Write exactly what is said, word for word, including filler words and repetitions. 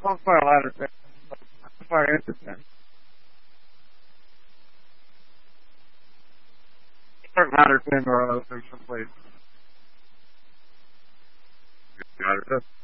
I'll play a lot of things. It's quite interesting. Certain matter thing or other things, please. Got it.